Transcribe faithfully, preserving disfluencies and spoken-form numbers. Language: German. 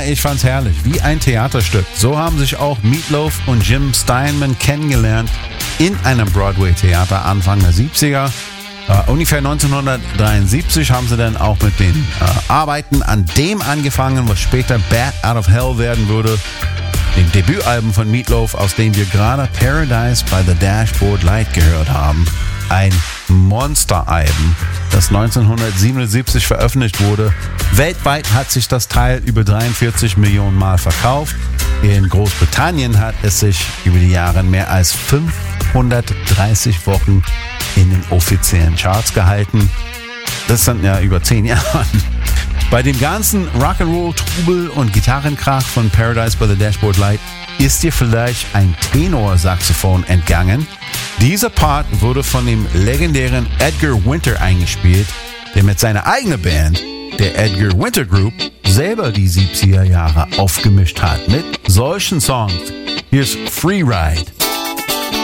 ich fand's herrlich. Wie ein Theaterstück. So haben sich auch Meatloaf und Jim Steinman kennengelernt in einem Broadway-Theater Anfang der siebziger. Uh, ungefähr neunzehnhundertdreiundsiebzig haben sie dann auch mit den uh, Arbeiten an dem angefangen, was später Bat Out of Hell werden würde. Dem Debütalbum von Meatloaf, aus dem wir gerade Paradise by the Dashboard Light gehört haben. Ein Monsteralbum, das neunzehnhundertsiebenundsiebzig veröffentlicht wurde. Weltweit hat sich das Teil über dreiundvierzig Millionen Mal verkauft. In Großbritannien hat es sich über die Jahre mehr als fünfhundertdreißig Wochen in den offiziellen Charts gehalten. Das sind ja über zehn Jahre. Bei dem ganzen Rock'n'Roll, Trubel und Gitarrenkrach von Paradise by the Dashboard Light ist dir vielleicht ein Tenorsaxophon entgangen. Dieser Part wurde von dem legendären Edgar Winter eingespielt, der mit seiner eigenen Band, der Edgar Winter Group, selber die siebziger Jahre aufgemischt hat mit solchen Songs. Hier ist Free Ride